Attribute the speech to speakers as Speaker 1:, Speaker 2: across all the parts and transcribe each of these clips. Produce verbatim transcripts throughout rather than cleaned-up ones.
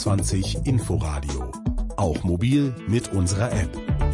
Speaker 1: vierundzwanzig Inforadio. Auch mobil mit unserer App.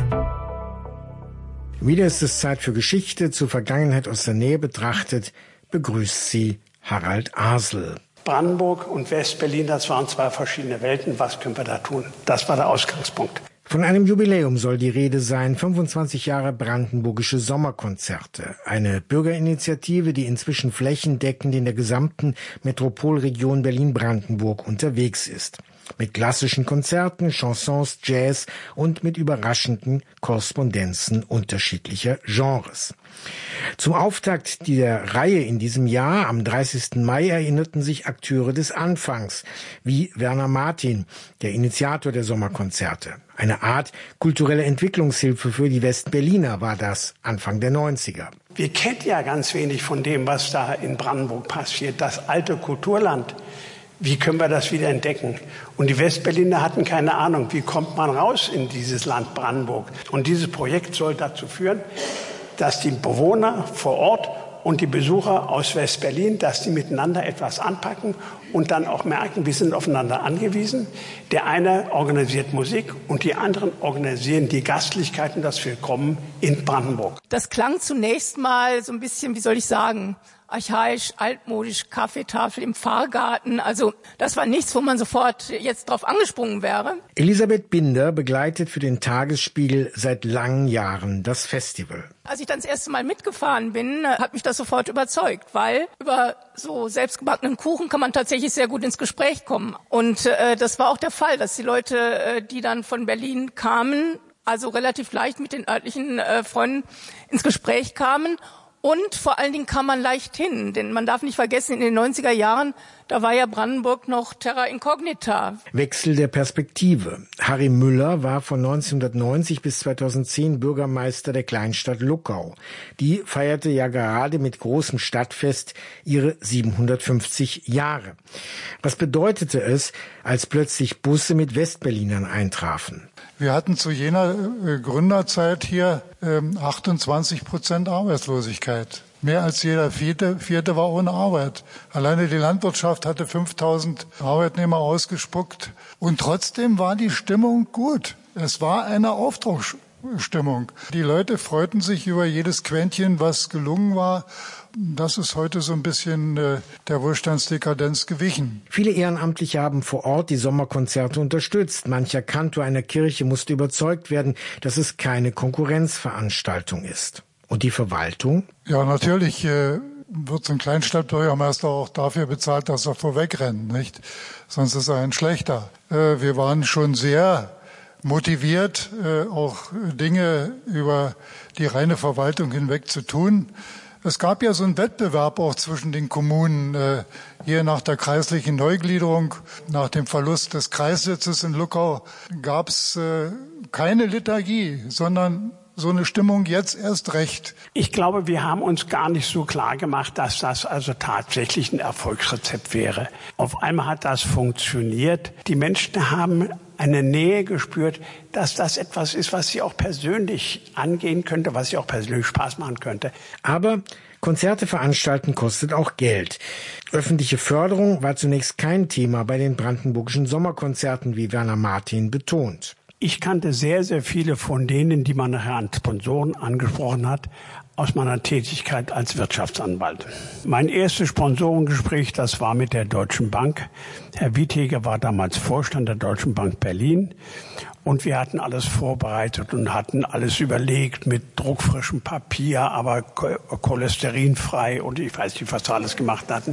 Speaker 2: Wieder ist es Zeit für Geschichte. Zur Vergangenheit aus der Nähe betrachtet begrüßt sie Harald Asel.
Speaker 3: Brandenburg und West-Berlin, das waren zwei verschiedene Welten. Was können wir da tun? Das war der Ausgangspunkt.
Speaker 2: Von einem Jubiläum soll die Rede sein, fünfundzwanzig Jahre brandenburgische Sommerkonzerte. Eine Bürgerinitiative, die inzwischen flächendeckend in der gesamten Metropolregion Berlin-Brandenburg unterwegs ist. Mit klassischen Konzerten, Chansons, Jazz und mit überraschenden Korrespondenzen unterschiedlicher Genres. Zum Auftakt dieser Reihe in diesem Jahr, am dreißigsten Mai, erinnerten sich Akteure des Anfangs, wie Werner Martin, der Initiator der Sommerkonzerte. Eine Art kulturelle Entwicklungshilfe für die Westberliner war das Anfang der neunziger.
Speaker 3: Wir kennen ja ganz wenig von dem, was da in Brandenburg passiert, das alte Kulturland. Wie können wir das wieder entdecken? Und die Westberliner hatten keine Ahnung, wie kommt man raus in dieses Land Brandenburg? Und dieses Projekt soll dazu führen, dass die Bewohner vor Ort und die Besucher aus Westberlin, dass die miteinander etwas anpacken und dann auch merken, wir sind aufeinander angewiesen. Der eine organisiert Musik und die anderen organisieren die Gastlichkeiten, das Willkommen in Brandenburg.
Speaker 4: Das klang zunächst mal so ein bisschen, wie soll ich sagen, archaisch, altmodisch, Kaffeetafel im Pfarrgarten. Also das war nichts, wo man sofort jetzt drauf angesprungen wäre.
Speaker 2: Elisabeth Binder begleitet für den Tagesspiegel seit langen Jahren das Festival.
Speaker 4: Als ich dann das erste Mal mitgefahren bin, hat mich das sofort überzeugt, weil über so selbstgebackenen Kuchen kann man tatsächlich sehr gut ins Gespräch kommen. Und äh, das war auch der Fall, dass die Leute, äh, die dann von Berlin kamen, also relativ leicht mit den örtlichen äh, Freunden ins Gespräch kamen. Und vor allen Dingen kam man leicht hin, denn man darf nicht vergessen, in den neunziger Jahren, da war ja Brandenburg noch terra incognita.
Speaker 2: Wechsel der Perspektive. Harry Müller war von neunzehnhundertneunzig bis zweitausendzehn Bürgermeister der Kleinstadt Luckau. Die feierte ja gerade mit großem Stadtfest ihre siebenhundertfünfzig Jahre. Was bedeutete es, als plötzlich Busse mit Westberlinern eintrafen?
Speaker 5: Wir hatten zu jener äh, Gründerzeit hier ähm, achtundzwanzig Prozent Arbeitslosigkeit. Mehr als jeder Vierte, Vierte war ohne Arbeit. Alleine die Landwirtschaft hatte fünftausend Arbeitnehmer ausgespuckt. Und trotzdem war die Stimmung gut. Es war eine Aufbruchsstimmung. Die Leute freuten sich über jedes Quäntchen, was gelungen war. Das ist heute so ein bisschen äh, der Wohlstandsdekadenz gewichen.
Speaker 2: Viele Ehrenamtliche haben vor Ort die Sommerkonzerte unterstützt. Mancher Kantor einer Kirche musste überzeugt werden, dass es keine Konkurrenzveranstaltung ist. Und die Verwaltung?
Speaker 5: Ja, natürlich äh, wird so ein Kleinstadtbürgermeister auch dafür bezahlt, dass er vorwegrennt, nicht? Sonst ist er ein schlechter. Äh, wir waren schon sehr motiviert, äh, auch Dinge über die reine Verwaltung hinweg zu tun. Es gab ja so einen Wettbewerb auch zwischen den Kommunen, äh, hier nach der kreislichen Neugliederung, nach dem Verlust des Kreissitzes in Luckau gab es äh, keine Liturgie, sondern so eine Stimmung jetzt erst recht.
Speaker 3: Ich glaube, wir haben uns gar nicht so klar gemacht, dass das also tatsächlich ein Erfolgsrezept wäre. Auf einmal hat das funktioniert. Die Menschen haben eine Nähe gespürt, dass das etwas ist, was sie auch persönlich angehen könnte, was sie auch persönlich Spaß machen könnte.
Speaker 2: Aber Konzerte veranstalten kostet auch Geld. Öffentliche Förderung war zunächst kein Thema bei den brandenburgischen Sommerkonzerten, wie Werner Martin betont.
Speaker 3: Ich kannte sehr, sehr viele von denen, die man nachher an Sponsoren angesprochen hat, aus meiner Tätigkeit als Wirtschaftsanwalt. Mein erstes Sponsorengespräch, das war mit der Deutschen Bank. Herr Witteger war damals Vorstand der Deutschen Bank Berlin. Und wir hatten alles vorbereitet und hatten alles überlegt mit druckfrischem Papier, aber cholesterinfrei und ich weiß nicht, was wir alles gemacht hatten,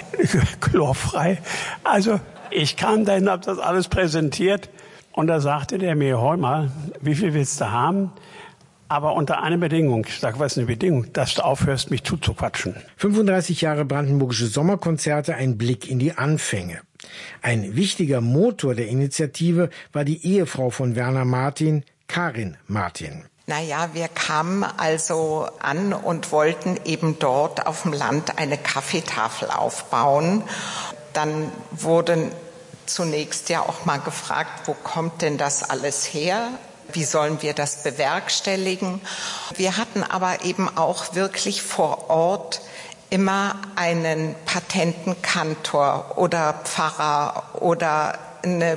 Speaker 3: chlorfrei. Also ich kam dahin, habe das alles präsentiert. Und da sagte der mir, hol mal, wie viel willst du haben? Aber unter einer Bedingung. Ich sage, was ist eine Bedingung? Dass du aufhörst, mich zuzuquatschen.
Speaker 2: fünfunddreißig Jahre brandenburgische Sommerkonzerte, ein Blick in die Anfänge. Ein wichtiger Motor der Initiative war die Ehefrau von Werner Martin, Karin Martin.
Speaker 6: Naja, wir kamen also an und wollten eben dort auf dem Land eine Kaffeetafel aufbauen. Dann wurden zunächst ja auch mal gefragt, wo kommt denn das alles her? Wie sollen wir das bewerkstelligen? Wir hatten aber eben auch wirklich vor Ort immer einen Patentenkantor oder Pfarrer oder eine